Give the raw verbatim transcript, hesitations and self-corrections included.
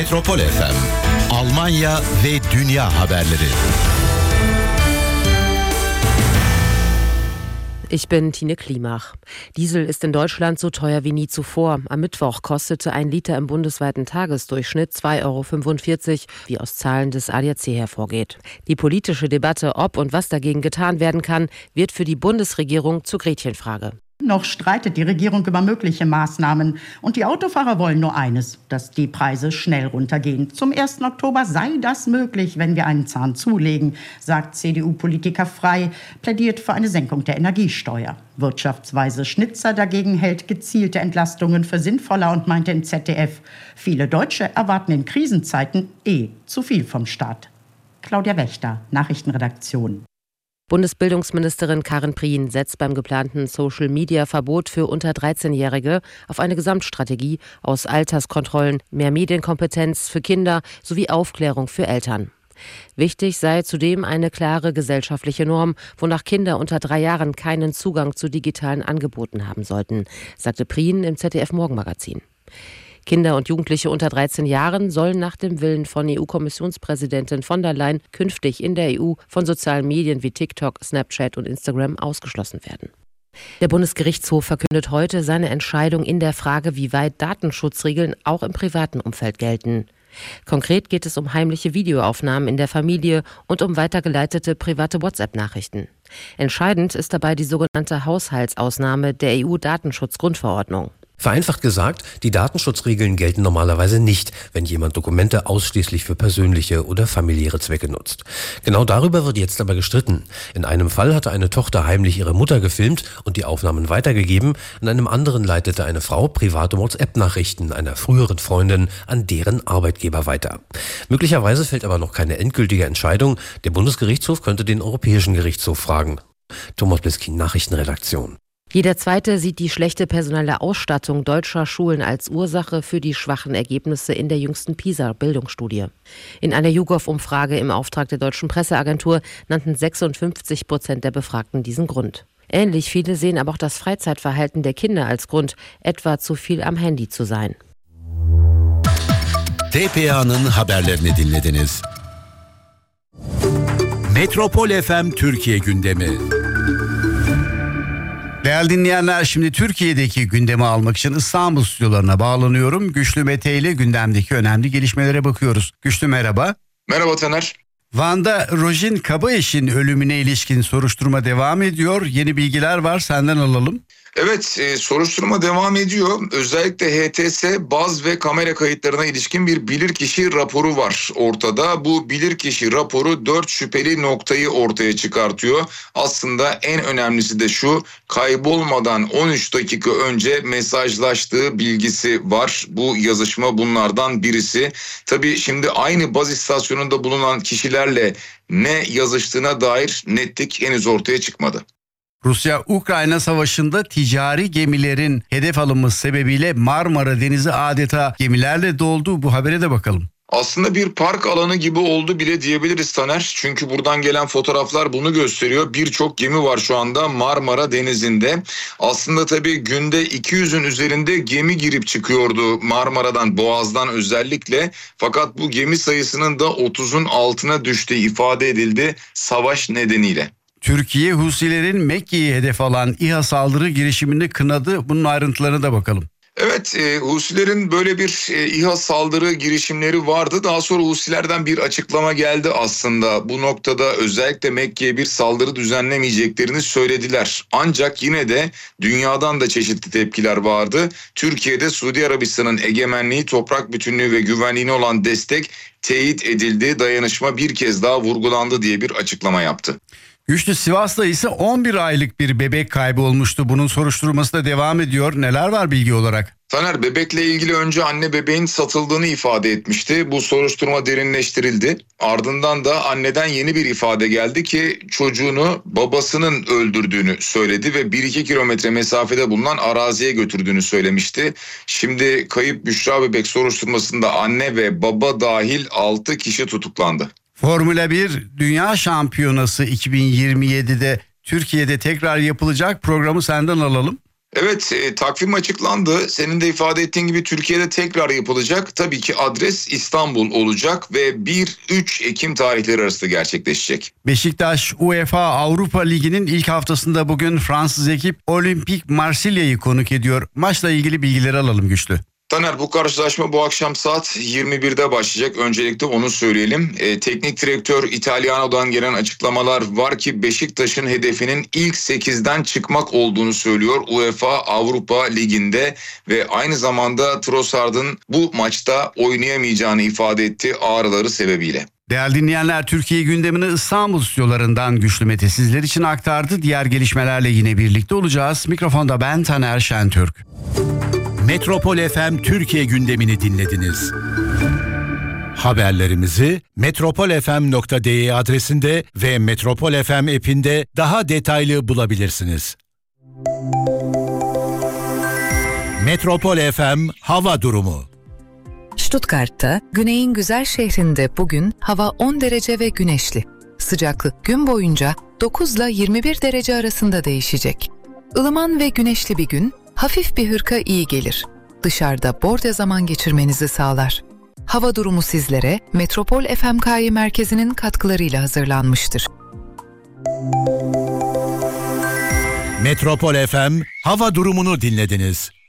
Metropol F M, Almanya ve dünya haberleri. Ich bin Tine Klimach. Diesel ist in Deutschland so teuer wie nie zuvor. Am Mittwoch kostete ein Liter im bundesweiten Tagesdurchschnitt zwei Euro fünfundvierzig, wie aus Zahlen des A D A C hervorgeht. Die politische Debatte, ob und was dagegen getan werden kann, wird für die Bundesregierung zur Gretchenfrage. Noch streitet die Regierung über mögliche Maßnahmen. Und die Autofahrer wollen nur eines, dass die Preise schnell runtergehen. Zum ersten Oktober sei das möglich, wenn wir einen Zahn zulegen, sagt C D U-Politiker Frey, plädiert für eine Senkung der Energiesteuer. Wirtschaftsweise Schnitzer dagegen hält gezielte Entlastungen für sinnvoller und meint im Z D F, viele Deutsche erwarten in Krisenzeiten eh zu viel vom Staat. Claudia Wächter, Nachrichtenredaktion. Bundesbildungsministerin Karin Prien setzt beim geplanten Social-Media-Verbot für unter dreizehnjährige auf eine Gesamtstrategie aus Alterskontrollen, mehr Medienkompetenz für Kinder sowie Aufklärung für Eltern. Wichtig sei zudem eine klare gesellschaftliche Norm, wonach Kinder unter drei Jahren keinen Zugang zu digitalen Angeboten haben sollten, sagte Prien im Z D F-Morgenmagazin. Kinder und Jugendliche unter dreizehn Jahren sollen nach dem Willen von E U-Kommissionspräsidentin von der Leyen künftig in der E U von sozialen Medien wie TikTok, Snapchat und Instagram ausgeschlossen werden. Der Bundesgerichtshof verkündet heute seine Entscheidung in der Frage, wie weit Datenschutzregeln auch im privaten Umfeld gelten. Konkret geht es um heimliche Videoaufnahmen in der Familie und um weitergeleitete private WhatsApp-Nachrichten. Entscheidend ist dabei die sogenannte Haushaltsausnahme der E U-Datenschutzgrundverordnung. Vereinfacht gesagt, die Datenschutzregeln gelten normalerweise nicht, wenn jemand Dokumente ausschließlich für persönliche oder familiäre Zwecke nutzt. Genau darüber wird jetzt aber gestritten. In einem Fall hatte eine Tochter heimlich ihre Mutter gefilmt und die Aufnahmen weitergegeben. In einem anderen leitete eine Frau private WhatsApp-Nachrichten einer früheren Freundin an deren Arbeitgeber weiter. Möglicherweise fällt aber noch keine endgültige Entscheidung. Der Bundesgerichtshof könnte den Europäischen Gerichtshof fragen. Thomas Bliskin, Nachrichtenredaktion. Jeder Zweite sieht die schlechte personelle Ausstattung deutscher Schulen als Ursache für die schwachen Ergebnisse in der jüngsten PISA-Bildungsstudie. In einer YouGov-Umfrage im Auftrag der Deutschen Presseagentur nannten sechsundfünfzig Prozent der Befragten diesen Grund. Ähnlich viele sehen aber auch das Freizeitverhalten der Kinder als Grund, etwa zu viel am Handy zu sein. T P A'nın haberlerini dinlediniz. Metropol F M Türkiye gündemi. Değerli dinleyenler, şimdi Türkiye'deki gündemi almak için İstanbul stüdyolarına bağlanıyorum. Güçlü Mete ile gündemdeki önemli gelişmelere bakıyoruz. Güçlü merhaba. Merhaba Taner. Van'da Rojin Kabaeş'in ölümüne ilişkin soruşturma devam ediyor. Yeni bilgiler var, senden alalım. Evet, e, soruşturma devam ediyor. Özellikle H T S, baz ve kamera kayıtlarına ilişkin bir bilirkişi raporu var ortada. Bu bilirkişi raporu dört şüpheli noktayı ortaya çıkartıyor. Aslında en önemlisi de şu: kaybolmadan on üç dakika önce mesajlaştığı bilgisi var. Bu yazışma bunlardan birisi. Tabii şimdi aynı baz istasyonunda bulunan kişilerle ne yazıştığına dair netlik henüz ortaya çıkmadı. Rusya-Ukrayna savaşında ticari gemilerin hedef alınması sebebiyle Marmara Denizi adeta gemilerle doldu. Bu habere de bakalım. Aslında bir park alanı gibi oldu bile diyebiliriz Taner. Çünkü buradan gelen fotoğraflar bunu gösteriyor. Birçok gemi var şu anda Marmara Denizi'nde. Aslında tabii günde iki yüzün üzerinde gemi girip çıkıyordu Marmara'dan, Boğaz'dan özellikle. Fakat bu gemi sayısının da otuzun altına düştüğü ifade edildi savaş nedeniyle. Türkiye, Husilerin Mekke'yi hedef alan İHA saldırı girişimini kınadı. Bunun ayrıntılarına da bakalım. Evet, e, Husilerin böyle bir e, İHA saldırı girişimleri vardı. Daha sonra Husilerden bir açıklama geldi aslında. Bu noktada özellikle Mekke'ye bir saldırı düzenlemeyeceklerini söylediler. Ancak yine de dünyadan da çeşitli tepkiler vardı. Türkiye'de Suudi Arabistan'ın egemenliği, toprak bütünlüğü ve güvenliğine olan destek teyit edildi. Dayanışma bir kez daha vurgulandı diye bir açıklama yaptı. Güçlü, Sivas'ta ise on bir aylık bir bebek kaybı olmuştu. Bunun soruşturması da devam ediyor. Neler var bilgi olarak? Taner, bebekle ilgili önce anne bebeğin satıldığını ifade etmişti. Bu soruşturma derinleştirildi. Ardından da anneden yeni bir ifade geldi ki çocuğunu babasının öldürdüğünü söyledi ve bir iki kilometre mesafede bulunan araziye götürdüğünü söylemişti. Şimdi kayıp Büşra bebek soruşturmasında anne ve baba dahil altı kişi tutuklandı. Formula bir Dünya Şampiyonası iki bin yirmi yedide Türkiye'de tekrar yapılacak. Programı senden alalım. Evet, e, takvim açıklandı. Senin de ifade ettiğin gibi Türkiye'de tekrar yapılacak. Tabii ki adres İstanbul olacak ve bir üç Ekim tarihleri arasında gerçekleşecek. Beşiktaş UEFA Avrupa Ligi'nin ilk haftasında bugün Fransız ekip Olympique Marsilya'yı konuk ediyor. Maçla ilgili bilgileri alalım Güçlü. Taner, bu karşılaşma bu akşam saat yirmi birde başlayacak. Öncelikle onu söyleyelim. E, teknik direktör Italiano'dan gelen açıklamalar var ki Beşiktaş'ın hedefinin ilk sekizden çıkmak olduğunu söylüyor UEFA Avrupa Ligi'nde ve aynı zamanda Trossard'ın bu maçta oynayamayacağını ifade etti ağrıları sebebiyle. Değerli dinleyenler, Türkiye gündemini İstanbul stüdyolarından Güçlü Mete sizler için aktardı. Diğer gelişmelerle yine birlikte olacağız. Mikrofonda ben Taner Şentürk. Metropol F M Türkiye gündemini dinlediniz. Haberlerimizi metropol f m nokta d e adresinde ve Metropol F M app'inde daha detaylı bulabilirsiniz. Metropol F M hava durumu. Stuttgart'ta, güneyin güzel şehrinde bugün hava on derece ve güneşli. Sıcaklık gün boyunca dokuz ile yirmi bir derece arasında değişecek. Ilıman ve güneşli bir gün, hafif bir hırka iyi gelir. Dışarıda borda zaman geçirmenizi sağlar. Hava durumu sizlere Metropol F M K Y merkezinin katkılarıyla hazırlanmıştır. Metropol F M hava durumunu dinlediniz.